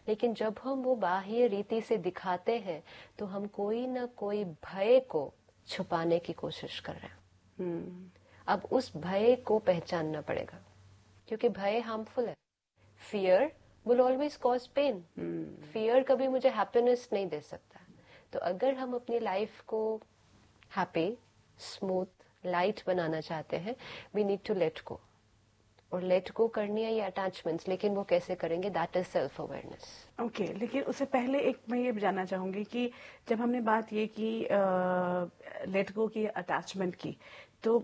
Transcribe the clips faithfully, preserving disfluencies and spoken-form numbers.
लेकिन जब हम वो बाह्य रीति से दिखाते हैं तो हम कोई ना कोई भय को छुपाने की कोशिश कर रहे हैं। हम्म। अब उस भय को पहचानना पड़ेगा, क्योंकि भय हार्मफुल है। Fear will always cause pen. Fear कभी मुझे हैप्पीनेस नहीं दे सकता। तो अगर हम अपनी लाइफ को हैप्पी, स्मूथ, लाइट बनाना चाहते हैं, we need to let go. और लेट गो करनी है ये अटैचमेंट्स, लेकिन वो कैसे करेंगे? That is self awareness. Okay, लेकिन उससे पहले एक मैं ये जानना चाहूंगी कि जब हमने बात ये की लेट गो की, अटैचमेंट की, तो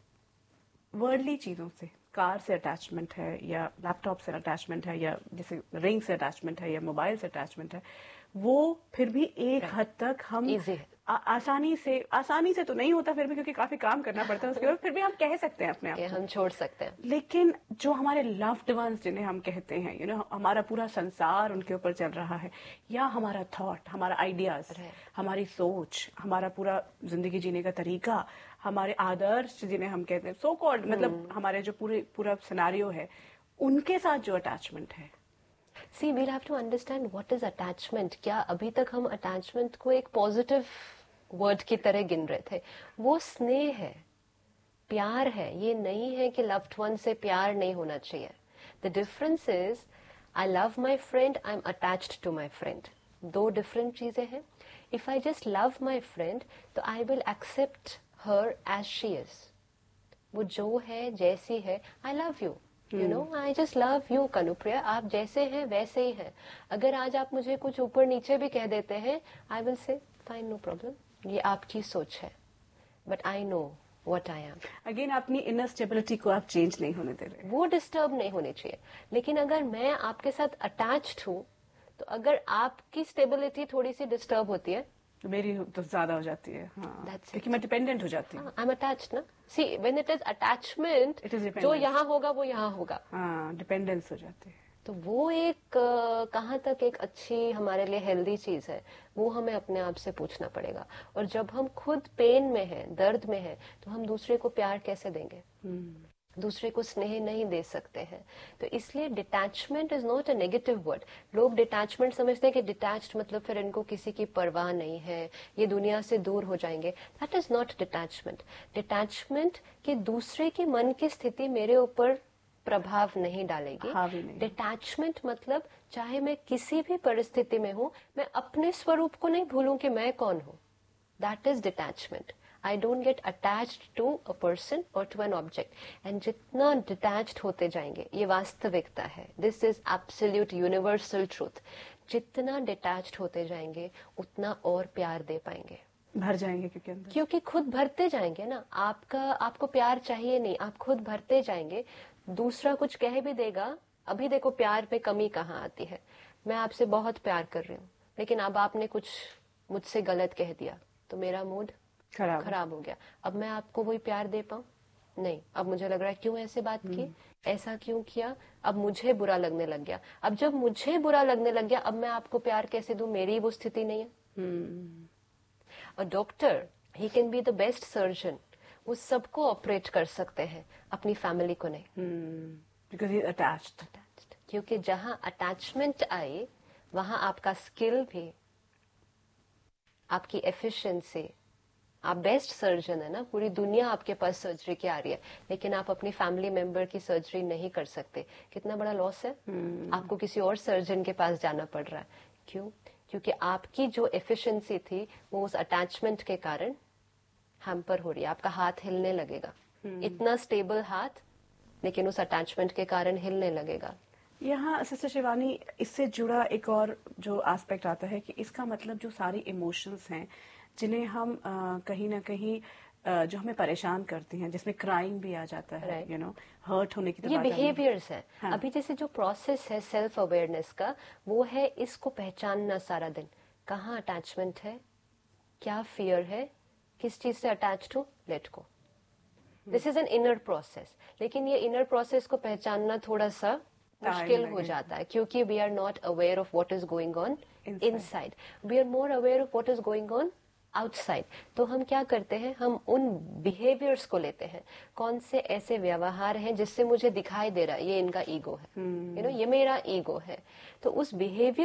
वर्ल्डली चीजों से, कार से अटैचमेंट है या लैपटॉप से अटैचमेंट है या जैसे रिंग से अटैचमेंट है या मोबाइल से अटैचमेंट है, वो फिर भी एक right. हद तक हम इजी है। आ, आसानी से आसानी से तो नहीं होता फिर भी, क्योंकि काफी काम करना पड़ता है उसके बाद, फिर भी हम कह सकते हैं अपने आप कि को हम छोड़ सकते हैं। लेकिन जो हमारे लव्ड वंस जिन्हें हम कहते हैं, यू नो हमारा पूरा संसार उनके ऊपर चल रहा है, या हमारा थॉट, हमारा आइडियाज, हमारी सोच, हमारा पूरा जिंदगी जीने का तरीका, हमारे आदर्श जिन्हें हम कहते हैं, सो कॉल्ड मतलब हमारे जो पूरे पूरा सिनेरियो है, उनके साथ जो अटैचमेंट है। सी we'll have to understand what is attachment. क्या अभी तक हम अटैचमेंट को एक पॉजिटिव वर्ड की तरह गिन रहे थे? वो स्नेह है, प्यार है। ये नहीं है कि लव्ड वन से प्यार नहीं होना चाहिए। The difference is I love my friend, I am attached to my friend. दो डिफरेंट चीजें हैं। If I just love my friend तो I will accept her as she is. वो जो है, जैसी है, I love you, you know, I just love you Kanupriya, आप जैसे हैं वैसे ही हैं। अगर आज आप मुझे कुछ ऊपर नीचे भी कह देते हैं, I will say fine, no problem, ये आपकी सोच है, but I know what I am. Again अपनी इनर स्टेबिलिटी को आप चेंज नहीं होने दे रहे, वो डिस्टर्ब नहीं होनी चाहिए। लेकिन अगर मैं आपके साथ अटैच्ड हूं, तो अगर आपकी स्टेबिलिटी थोड़ी सी डिस्टर्ब होती है तो मेरी तो ज्यादा हो जाती है। हाँ, That's क्योंकि it. मैं डिपेंडेंट हो जाती हूँ। आई एम अटैच्ड ना। See when it is attachment, It is dependence. जो यहाँ होगा वो यहाँ होगा। हाँ, डिपेंडेंस हो जाती है। तो वो एक uh, कहाँ तक एक अच्छी हमारे लिए हेल्दी चीज है, वो हमें अपने आप से पूछना पड़ेगा। और जब हम खुद पेन में हैं, दर्द में हैं, तो हम दूसरे को प्यार कैसे देंगे? hmm. दूसरे को स्नेह नहीं दे सकते हैं। तो इसलिए detachment is not a negative word. लोग डिटैचमेंट समझते हैं कि डिटैच्ड मतलब फिर इनको किसी की परवाह नहीं है, ये दुनिया से दूर हो जाएंगे। That is not detachment. Detachment कि दूसरे की मन की स्थिति मेरे ऊपर प्रभाव नहीं डालेगी। डिटैचमेंट मतलब चाहे मैं किसी भी परिस्थिति में हूं, मैं अपने स्वरूप को नहीं भूलूं कि मैं कौन हूं। That is detachment. I don't get attached to a person or to an object. And जितना detached होते जाएंगे, ये वास्तविकता है। This is absolute universal truth. जितना detached होते जाएंगे, उतना और प्यार दे पाएंगे। भर जाएंगे क्योंकि अंदर, क्योंकि खुद भरते जाएंगे ना। आपका आपको प्यार चाहिए नहीं, आप खुद भरते जाएंगे। दूसरा कुछ कह भी देगा, अभी देखो प्यार पे कमी कहाँ आती है। मैं आपसे बहुत प्यार कर रही हूँ, लेकिन अब आपने कुछ मुझसे गलत कह दिया, तो मेरा मूड खराब खराब हो गया। अब मैं आपको वही प्यार दे पाऊं? नहीं। अब मुझे लग रहा है क्यों ऐसे बात की, ऐसा क्यों किया, अब मुझे बुरा लगने लग गया। अब जब मुझे बुरा लगने लग गया, अब मैं आपको प्यार कैसे दूं? मेरी वो स्थिति नहीं है। A doctor, he can be the best surgeon, वो सबको ऑपरेट कर सकते हैं, अपनी फैमिली को नहीं। Because he attached. अटैच्ड क्योंकि जहां अटैचमेंट आई, वहां आपका स्किल भी, आपकी एफिशिएंसी, आप बेस्ट सर्जन है ना। पूरी दुनिया आपके पास सर्जरी की आ रही है, लेकिन आप अपनी फैमिली मेंबर की सर्जरी नहीं कर सकते। कितना बड़ा लॉस है। hmm. आपको किसी और सर्जन के पास जाना पड़ रहा है। क्यों? क्योंकि आपकी जो एफिशिएंसी थी वो उस अटैचमेंट के कारण हैम्पर हो रही है। आपका हाथ हिलने लगेगा, hmm. इतना स्टेबल हाथ, लेकिन उस अटैचमेंट के कारण हिलने लगेगा। यहाँ सिस्टर शिवानी, इससे जुड़ा एक और जो एस्पेक्ट आता है कि इसका मतलब जो सारी इमोशंस हैं जिन्हें हम आ, कहीं ना कहीं आ, जो हमें परेशान करती हैं, जिसमें क्राइम भी आ जाता है, यू नो, हर्ट होने की तो ये बात बिहेवियर्स है। हाँ। अभी जैसे जो प्रोसेस है सेल्फ अवेयरनेस का, वो है इसको पहचानना सारा दिन। कहाँ अटैचमेंट है, क्या फियर है, किस चीज से अटैच्ड हूँ, let go. This is an inner process. लेकिन ये इनर प्रोसेस को पहचानना थोड़ा सा मुश्किल हो जाता है, क्योंकि we are not aware of what is going on inside, we are more aware of what is going on outside. तो हम क्या करते हैं, हम उन बिहेवियर्स को लेते हैं, कौन से ऐसे व्यवहार हैं जिससे मुझे दिखाई दे रहा है ये इनका ईगो है, यू नो, ये मेरा ईगो है। तो उस बिहेवियर